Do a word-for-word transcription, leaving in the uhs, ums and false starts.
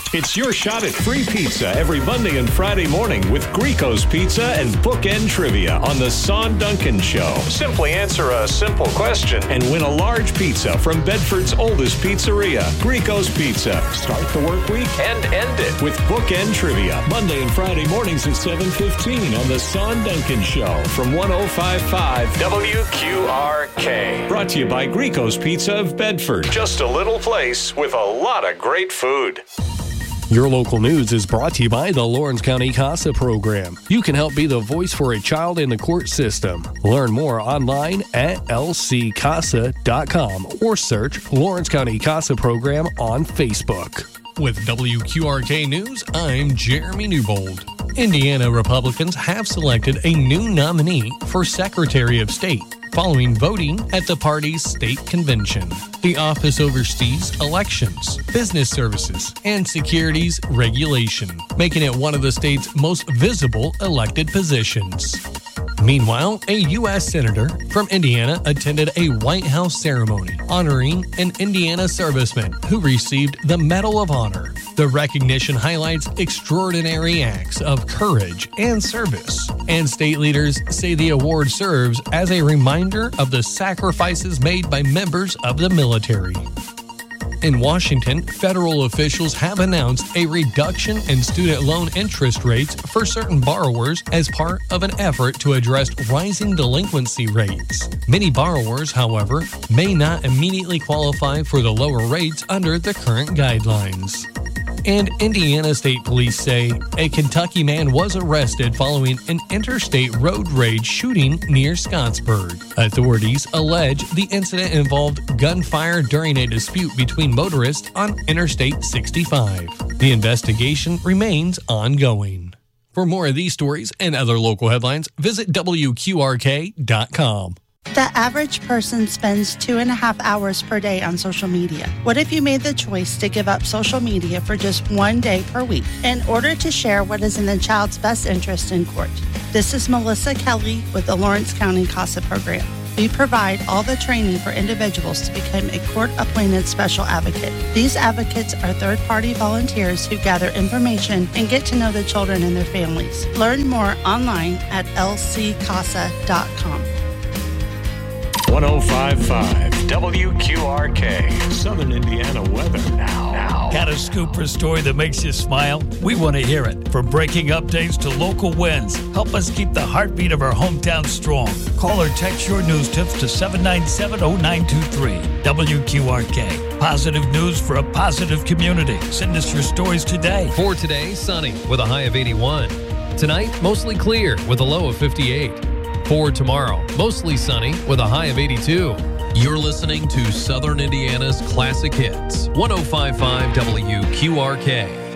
It's your shot at free pizza every Monday and Friday morning with Greco's Pizza and Bookend Trivia on the Son Duncan Show. Simply answer a simple question and win a large pizza from Bedford's oldest pizzeria, Greco's Pizza. Start the work week and end it with Bookend Trivia. Monday and Friday mornings at seven fifteen on the Son Duncan Show from one oh five point five W Q R K. Brought to you by Greco's Pizza of Bedford. Just a little place with a lot of great food. Your local news is brought to you by the Lawrence County CASA program. You can help be the voice for a child in the court system. Learn more online at L C casa dot com or search Lawrence County CASA program on Facebook. With W Q R K News, I'm Jeremy Newbold. Indiana Republicans have selected a new nominee for Secretary of State following voting at the party's state convention. The office oversees elections, business services, and securities regulation, making it one of the state's most visible elected positions. Meanwhile, a U S senator from Indiana attended a White House ceremony honoring an Indiana serviceman who received the Medal of Honor. The recognition highlights extraordinary acts of courage and service, and state leaders say the award serves as a reminder of the sacrifices made by members of the military. In Washington, federal officials have announced a reduction in student loan interest rates for certain borrowers as part of an effort to address rising delinquency rates. Many borrowers, however, may not immediately qualify for the lower rates under the current guidelines. And Indiana State Police say a Kentucky man was arrested following an interstate road rage shooting near Scottsburg. Authorities allege the incident involved gunfire during a dispute between motorists on Interstate sixty-five. The investigation remains ongoing. For more of these stories and other local headlines, visit W Q R K dot com. The average person spends two and a half hours per day on social media. What if you made the choice to give up social media for just one day per week in order to share what is in the child's best interest in court? This is Melissa Kelly with the Lawrence County CASA program. We provide all the training for individuals to become a court-appointed special advocate. These advocates are third-party volunteers who gather information and get to know the children and their families. Learn more online at L C casa dot com. one oh five point five W Q R K. Southern Indiana weather now. now. Got a scoop or story that makes you smile? We want to hear it. From breaking updates to local wins, help us keep the heartbeat of our hometown strong. Call or text your news tips to seven nine seven oh nine two three. W Q R K. Positive news for a positive community. Send us your stories today. For today, sunny with a high of eighty-one. Tonight, mostly clear with a low of fifty-eight. For tomorrow, mostly sunny with a high of eighty-two. You're listening to Southern Indiana's Classic Hits, one oh five point five W Q R K.